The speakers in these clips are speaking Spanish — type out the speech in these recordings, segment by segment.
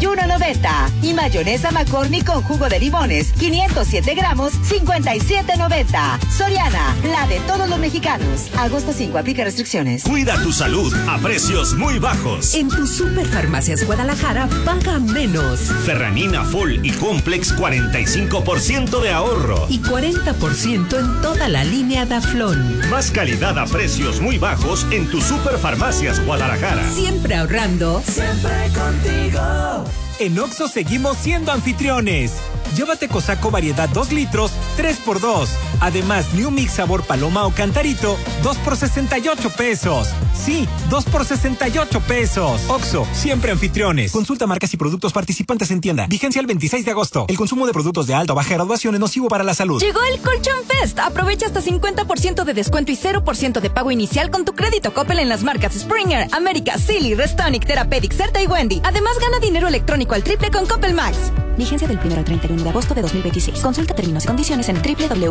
61.90. Y mayonesa McCormick con jugo de limones, 507 gramos, 57.90. Soriana, la de todos los mexicanos. Agosto 5, aplica restricciones. Cuida tu salud a precios muy bajos. En tu Superfarmacias Guadalajara, paga menos. Ferranina Full y Complex, 45% de ahorro. Y 40% en toda la línea Daflón. Más calidad a precios muy bajos en tu Superfarmacias Guadalajara. Siempre ahorrando. Siempre contigo. En Oxxo seguimos siendo anfitriones. Llévate Cosaco variedad 2 litros, 3x2. Además, New Mix sabor paloma o cantarito, 2 por 68 pesos. Sí, 2 por 68 pesos. Oxxo, siempre anfitriones. Consulta marcas y productos participantes en tienda. Vigencia el 26 de agosto. El consumo de productos de alta o baja graduación es nocivo para la salud. Llegó el Colchón Fest. Aprovecha hasta 50% de descuento y 0% de pago inicial con tu crédito Coppel en las marcas Springer, América, Silly, Restonic, Therapeutic, Certa y Wendy. Además, gana dinero electrónico al triple con Coppel Max. Vigencia del 1 al 31 de agosto de 2026. Consulta términos y condiciones en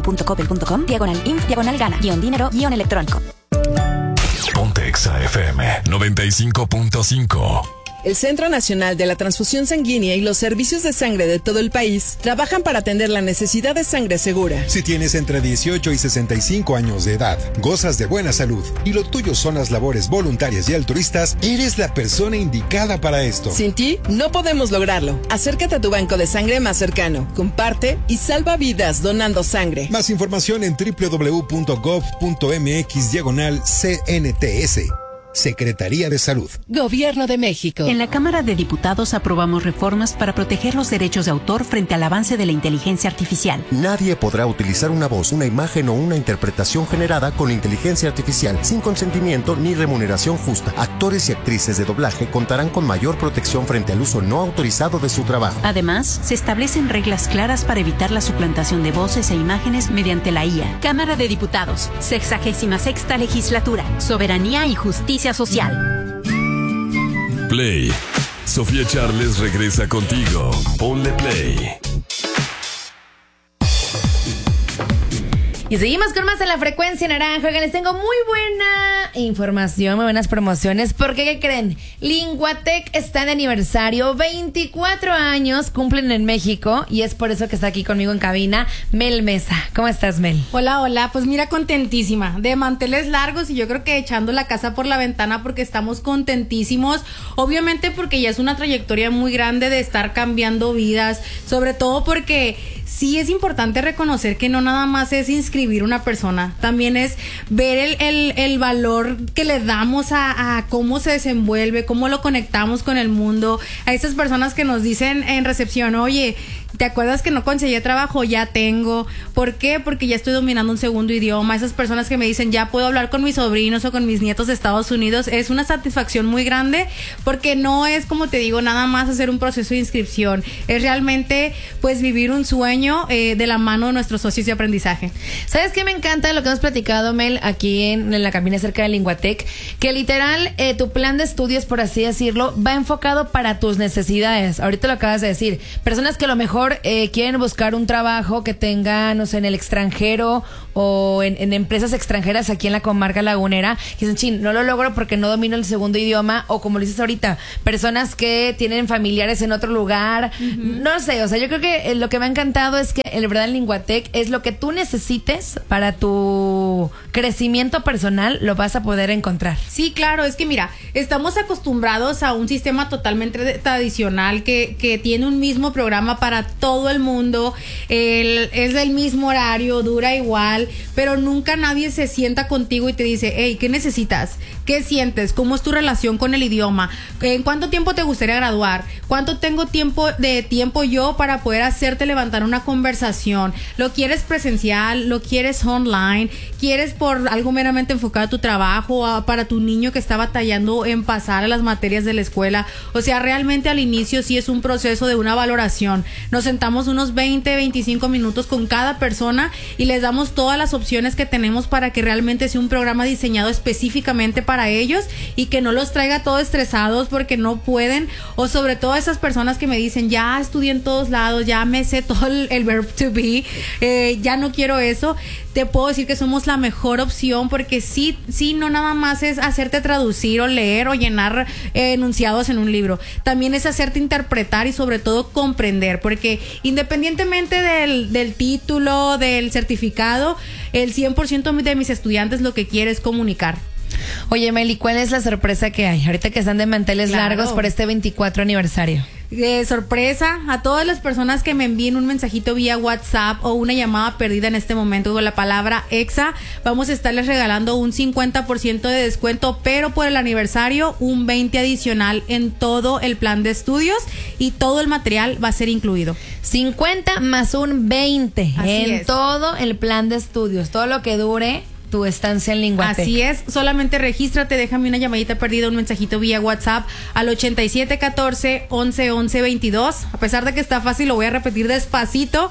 www.coppel.com/inf/gana-dinero-electrónico. Ponte Exa FM 95.5. El Centro Nacional de la Transfusión Sanguínea y los servicios de sangre de todo el país trabajan para atender la necesidad de sangre segura. Si tienes entre 18 y 65 años de edad, gozas de buena salud y lo tuyo son las labores voluntarias y altruistas, eres la persona indicada para esto. Sin ti, no podemos lograrlo. Acércate a tu banco de sangre más cercano, comparte y salva vidas donando sangre. Más información en www.gov.mx/CNTS. Secretaría de Salud. Gobierno de México. En la Cámara de Diputados aprobamos reformas para proteger los derechos de autor frente al avance de la inteligencia artificial. Nadie podrá utilizar una voz, una imagen o una interpretación generada con inteligencia artificial sin consentimiento ni remuneración justa. Actores y actrices de doblaje contarán con mayor protección frente al uso no autorizado de su trabajo. Además, se establecen reglas claras para evitar la suplantación de voces e imágenes mediante la IA. Cámara de Diputados, 66ª Legislatura, Soberanía y Justicia Social. Play. Sofía Charles regresa contigo. Ponle play. Y seguimos con más en la frecuencia naranja. Oigan, les tengo muy buena información, muy buenas promociones. Porque, ¿qué creen? Linguatec está de aniversario. 24 años cumplen en México. Y es por eso que está aquí conmigo en cabina Mel Mesa. ¿Cómo estás, Mel? Hola, hola. Pues mira, contentísima. De manteles largos y yo creo que echando la casa por la ventana porque estamos contentísimos. Obviamente porque ya es una trayectoria muy grande de estar cambiando vidas. Sobre todo porque sí es importante reconocer que no nada más es inscribir una persona, también es ver el valor que le damos a cómo se desenvuelve, cómo lo conectamos con el mundo, a esas personas que nos dicen en recepción, oye, ¿te acuerdas que no conseguí trabajo? Ya tengo. ¿Por qué? Porque ya estoy dominando un segundo idioma. Esas personas que me dicen, ya puedo hablar con mis sobrinos o con mis nietos de Estados Unidos, es una satisfacción muy grande porque no es, como te digo, nada más hacer un proceso de inscripción. Es realmente, pues, vivir un sueño de la mano de nuestros socios de aprendizaje. ¿Sabes qué me encanta lo que hemos platicado, Mel, aquí en la cabina cerca de Linguatec? Que literal, tu plan de estudios, por así decirlo, va enfocado para tus necesidades. Ahorita lo acabas de decir. Personas que a lo mejor quieren buscar un trabajo que tenga, no sé, en el extranjero o en empresas extranjeras aquí en la comarca lagunera, que dicen, chin, no lo logro porque no domino el segundo idioma, o como lo dices ahorita, personas que tienen familiares en otro lugar, no sé, o sea, yo creo que lo que me ha encantado es que en verdad en Linguatec es lo que tú necesites para tu crecimiento personal, lo vas a poder encontrar. Sí, claro, es que mira, estamos acostumbrados a un sistema totalmente tradicional que tiene un mismo programa para todo el mundo, es del mismo horario, dura igual, pero nunca nadie se sienta contigo y te dice, hey, ¿qué necesitas? ¿Qué sientes? ¿Cómo es tu relación con el idioma? ¿En cuánto tiempo te gustaría graduar? ¿Cuánto tengo tiempo yo para poder hacerte levantar una conversación? ¿Lo quieres presencial? ¿Lo quieres online? ¿Quieres por algo meramente enfocado a tu trabajo, para tu niño que está batallando en pasar a las materias de la escuela? O sea, realmente al inicio sí es un proceso de una valoración. Nos sentamos unos 20, 25 minutos con cada persona y les damos todas las opciones que tenemos para que realmente sea un programa diseñado específicamente para para ellos y que no los traiga todos estresados porque no pueden, o sobre todo esas personas que me dicen, ya estudié en todos lados, ya me sé todo el verb to be, ya no quiero eso. Te puedo decir que somos la mejor opción porque sí, no nada más es hacerte traducir o leer o llenar enunciados en un libro, también es hacerte interpretar y sobre todo comprender, porque independientemente del título, del certificado, el 100% de mis estudiantes lo que quiere es comunicar. Oye, Meli, ¿cuál es la sorpresa que hay ahorita que están de manteles largos por este 24 aniversario? Sorpresa a todas las personas que me envíen un mensajito vía WhatsApp o una llamada perdida en este momento con la palabra EXA, vamos a estarles regalando un 50% de descuento, pero por el aniversario un 20 adicional en todo el plan de estudios y todo el material va a ser incluido. 50 más un 20 Así en es. todo el plan de estudios, todo lo que dure tu estancia en Linguatec. Así es, solamente regístrate, déjame una llamadita perdida, un mensajito vía WhatsApp al 8714-111122. A pesar de que está fácil, lo voy a repetir despacito.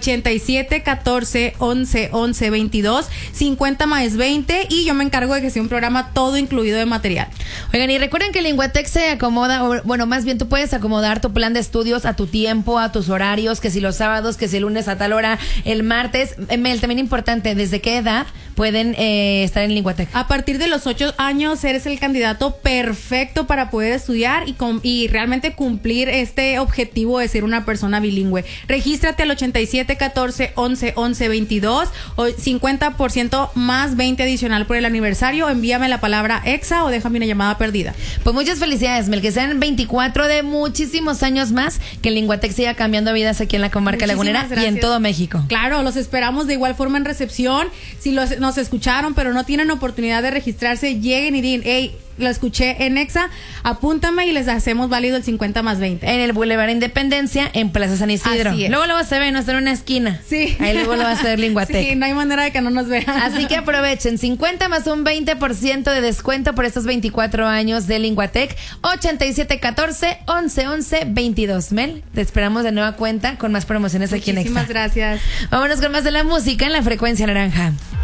8714-111122. 50 más 20 y yo me encargo de que sea un programa todo incluido de material. Oigan, y recuerden que Linguatec se acomoda, o, bueno, más bien tú puedes acomodar tu plan de estudios a tu tiempo, a tus horarios, que si los sábados, que si el lunes a tal hora, el martes. Mel, también importante, ¿desde qué edad pueden estar en Linguatec? A partir de los 8 años eres el candidato perfecto para poder estudiar y realmente cumplir este objetivo de ser una persona bilingüe. Regístrate al 8714-111122 o 50% más 20 adicional por el aniversario. Envíame la palabra EXA o déjame una llamada perdida. Pues muchas felicidades, Mel, que sean 24 de muchísimos años más, que Linguatec siga cambiando vidas aquí en la comarca lagunera y en todo México. Claro, los esperamos de igual forma en recepción. Si nos escucharon pero no tienen oportunidad de registrarse, lleguen y digan, hey, lo escuché en EXA, apúntame y les hacemos válido el 50 más 20. En el Boulevard Independencia, en Plaza San Isidro. Así es. Luego lo vas a ver, no está en una esquina. Sí. Ahí luego lo vas a ver Linguatec. Sí, no hay manera de que no nos vean. Así que aprovechen, 50 más un 20% de descuento por estos 24 años de Linguatec. 8714-111122. Mel, te esperamos de nueva cuenta con más promociones aquí en EXA. Muchísimas gracias. Vámonos con más de la música en la frecuencia naranja.